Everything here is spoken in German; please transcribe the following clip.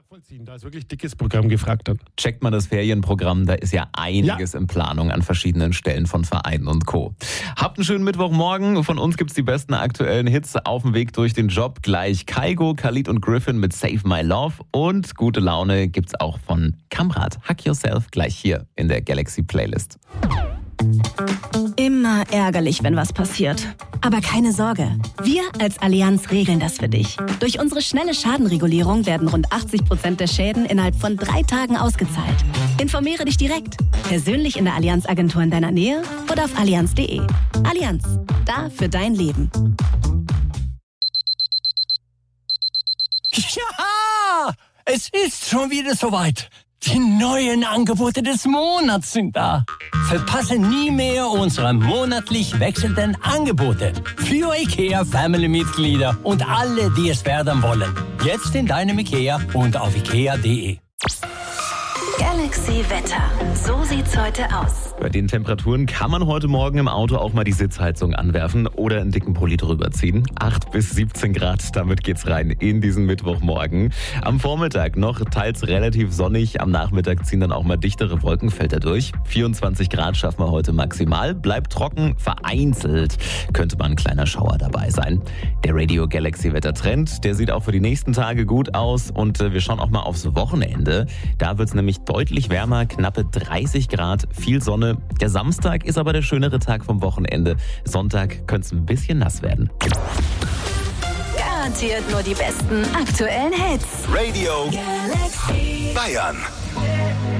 nachvollziehen. Da ist wirklich dickes Programm gefragt dann. Checkt mal das Ferienprogramm, da ist ja einiges in Planung an verschiedenen Stellen von Vereinen und Co. Habt einen schönen Mittwochmorgen. Von uns gibt's die besten aktuellen Hits auf dem Weg durch den Job. Gleich Kygo, Khalid und Griffin mit Save My Love. Und gute Laune gibt's auch von Kamrat. Hack Yourself gleich hier in der Galaxy Playlist. Immer ärgerlich, wenn was passiert. Aber keine Sorge, wir als Allianz regeln das für dich. Durch unsere schnelle Schadenregulierung werden rund 80% der Schäden innerhalb von 3 Tagen ausgezahlt. Informiere dich direkt, persönlich in der Allianz-Agentur in deiner Nähe oder auf allianz.de. Allianz, da für dein Leben. Ja, es ist schon wieder soweit. Die neuen Angebote des Monats sind da. Verpasse nie mehr unsere monatlich wechselnden Angebote für IKEA-Family-Mitglieder und alle, die es werden wollen. Jetzt in deinem IKEA und auf ikea.de. Galaxy Wetter. So sieht's heute aus. Bei den Temperaturen kann man heute Morgen im Auto auch mal die Sitzheizung anwerfen oder einen dicken Pulli drüber ziehen. 8 bis 17 Grad, damit geht's rein in diesen Mittwochmorgen. Am Vormittag noch teils relativ sonnig, am Nachmittag ziehen dann auch mal dichtere Wolkenfelder durch. 24 Grad schaffen wir heute maximal, bleibt trocken, vereinzelt könnte mal ein kleiner Schauer dabei sein. Der Radio Galaxy Wettertrend, der sieht auch für die nächsten Tage gut aus und wir schauen auch mal aufs Wochenende. Da wird's nämlich deutlich wärmer, knappe 30 Grad, viel Sonne. Der Samstag ist aber der schönere Tag vom Wochenende. Sonntag könnte es ein bisschen nass werden. Garantiert nur die besten aktuellen Hits. Radio Galaxy Bayern.